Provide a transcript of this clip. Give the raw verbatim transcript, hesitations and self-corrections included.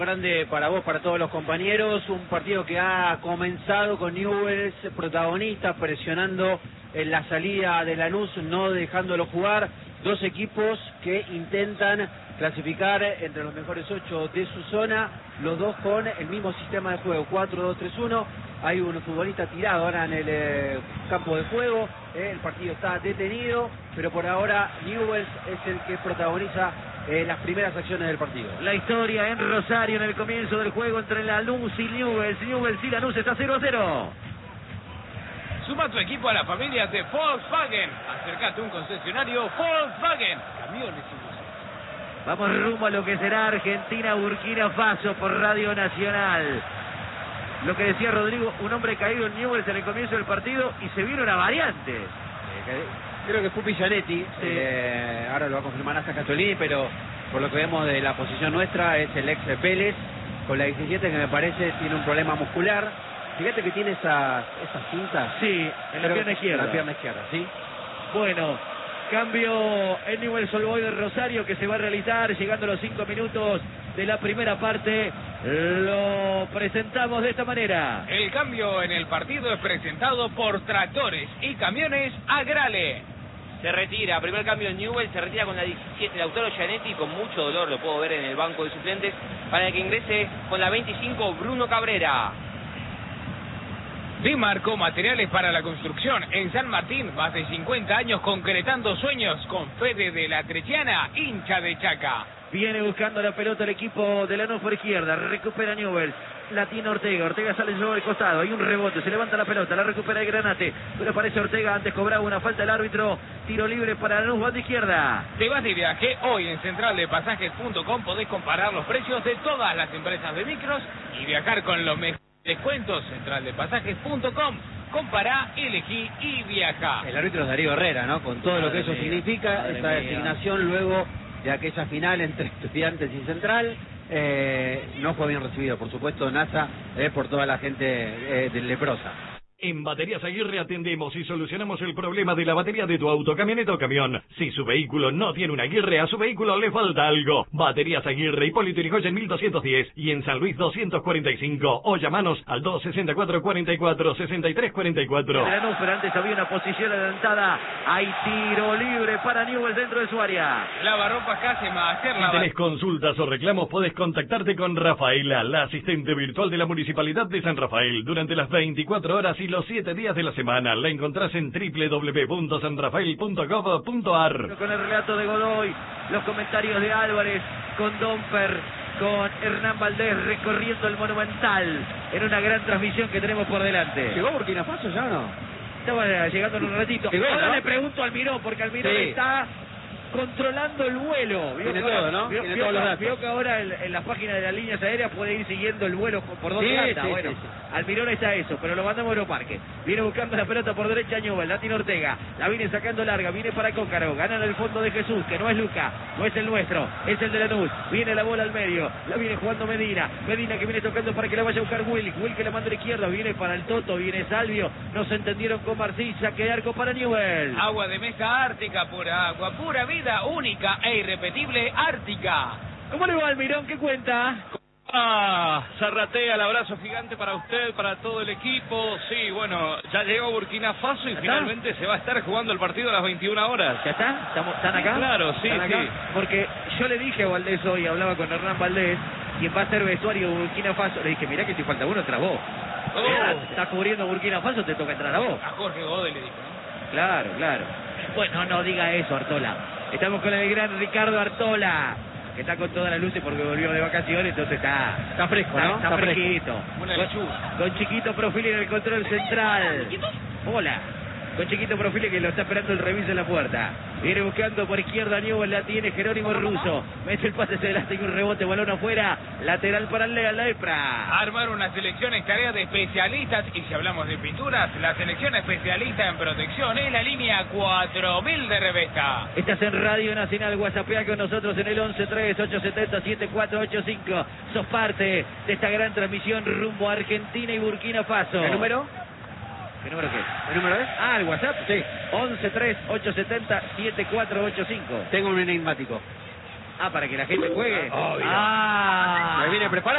Grande para vos, para todos los compañeros, un partido que ha comenzado con Newell's protagonista, presionando en la salida de Lanús, no dejándolo jugar, dos equipos que intentan clasificar entre los mejores ocho de su zona, los dos con el mismo sistema de juego, cuatro dos tres uno, hay un futbolista tirado ahora en el eh, campo de juego, eh, el partido está detenido, pero por ahora Newell's es el que protagoniza Eh, las primeras acciones del partido. La historia en Rosario en el comienzo del juego entre Lanús y Newell's. Newell's y Lanús está cero a cero. Suma tu equipo a la familia de Volkswagen. Acércate a un concesionario Volkswagen. Camiones y buses. Vamos rumbo a lo que será Argentina-Burkina Faso por Radio Nacional. Lo que decía Rodrigo, un hombre caído en Newell's en el comienzo del partido y se vieron a variantes. Eh, Creo que fue Pillanetti, sí. eh, ahora lo va a confirmar hasta Catolini, pero por lo que vemos de la posición nuestra es el ex Vélez, con la diecisiete que me parece tiene un problema muscular. Fíjate que tiene esas, esas cintas. Sí, en la pierna izquierda. En la pierna izquierda, sí. Bueno, cambio en Newell's Old Boys de Rosario que se va a realizar llegando a los cinco minutos de la primera parte. Lo presentamos de esta manera. El cambio en el partido es presentado por Tractores y Camiones Agrale. Se retira, primer cambio en Newell's, se retira con la diecisiete, Lautaro Gianetti, con mucho dolor, lo puedo ver en el banco de suplentes, para que ingrese con la veinticinco Bruno Cabrera. Dimarco, materiales para la construcción en San Martín, más de cincuenta años concretando sueños con Fede de la Trechiana, hincha de Chaca. Viene buscando la pelota el equipo de Lanús por izquierda, recupera Newell's, la tiene Ortega, Ortega sale sobre el costado, hay un rebote, se levanta la pelota, la recupera el Granate, pero aparece Ortega, antes cobraba una falta el árbitro, tiro libre para Lanús, banda izquierda. Te vas de viaje, hoy en central de pasajes punto com podés comparar los precios de todas las empresas de micros y viajar con los mejores descuentos. central de pasajes punto com, compará, elegí y viaja. El árbitro es Darío Herrera, ¿no? Con todo Madre lo que eso mía, significa, esa mía. designación luego de aquella final entre Estudiantes y Central, eh, no fue bien recibido, por supuesto, NASA, eh, por toda la gente eh, de leprosa. En Baterías Aguirre atendemos y solucionamos el problema de la batería de tu auto, camioneta o camión. Si su vehículo no tiene una Aguirre, a su vehículo le falta algo. Baterías Aguirre, Hipólito Yrigoyen mil doscientos diez y en San Luis doscientos cuarenta y cinco. O llamanos al dos sesenta y cuatro, cuarenta y cuatro, sesenta y tres cuarenta y cuatro. Lanús, pero antes había una posición adelantada. Hay tiro libre para Newell's dentro de su área. Lavarropas Casema, hacer Si la... tenés consultas o reclamos, podés contactarte con Rafaela, la asistente virtual de la Municipalidad de San Rafael, durante las veinticuatro horas y los siete días de la semana. La encontrás en doble u doble u doble u punto san rafael punto gov punto ar. Con el relato de Godoy, los comentarios de Álvarez, con Domper, con Hernán Valdés recorriendo el Monumental en una gran transmisión que tenemos por delante. ¿Llegó Burkina Faso ya o no? Estaba llegando en un ratito. Llegó, Ahora ¿no? le pregunto a Almirón, porque Almirón Sí. está controlando el vuelo. Vio Tiene que ahora- todo, ¿no? Vio, Tiene vio todos los que- datos. vio que ahora en, en la página de las líneas aéreas puede ir siguiendo el vuelo por dónde Sí, anda. sí, Bueno, sí, sí. Almirón está eso, pero lo mandamos a Aeroparque. Viene buscando la pelota por derecha Newell's, la tiene Ortega, la viene sacando larga, viene para Cócaro, gana en el fondo de Jesús, que no es Luca, no es el nuestro, es el de Lanús. Viene la bola al medio, la viene jugando Medina, Medina que viene tocando para que la vaya a buscar Will, Will que la manda a la izquierda, viene para el Toto, viene Salvio, no se entendieron con Marcís, saque de arco para Newell's. Agua de mesa Ártica, pura agua, pura vida, única e irrepetible Ártica. ¿Cómo le va Almirón? ¿Qué cuenta? Ah, Zarratea, el abrazo gigante para usted, para todo el equipo. Sí, bueno, ya llegó Burkina Faso y ¿Ya está? finalmente se va a estar jugando el partido a las veintiuna horas. ¿Ya está? ¿Estamos, ¿Están acá? Claro, sí, ¿Están acá? sí. Porque yo le dije a Valdés hoy, hablaba con Hernán Valdés, quien va a ser vestuario de Burkina Faso, le dije, mirá que si falta uno, entra vos. Oh. Mirá, estás cubriendo Burkina Faso, te toca entrar a vos. A Jorge Godoy le dijo, ¿no? Claro, claro. Bueno, no diga eso, Artola. Estamos con el gran Ricardo Artola, que está con todas las luces porque volvió de vacaciones, entonces está, Está fresco, está, ¿no? está Está fresco. fresquito. Una Con, lechuga. con Chiquito Profili en el control central. Hola. Con Chiquito Profili que lo está esperando el reviso en la puerta. Viene buscando por izquierda Newell's, la tiene Jerónimo Russo. Mete el pase hacia adelante y un rebote, balón afuera. Lateral para el Lea, la Epra. Armar una selección es tarea de especialistas y si hablamos de pinturas, la selección especialista en protección es la línea cuatro mil de Revesta. Estás en Radio Nacional, WhatsAppea con nosotros en el once tres ocho siete cero siete cuatro ocho cinco. Sos parte de esta gran transmisión rumbo a Argentina y Burkina Faso. ¿El número? ¿Qué número qué? ¿El número es? Ah, el WhatsApp. Sí. once tres ocho siete cero siete cuatro ocho cinco. Tengo un enigmático. Ah, para que la gente juegue. Obvio. Ah. Me viene preparado.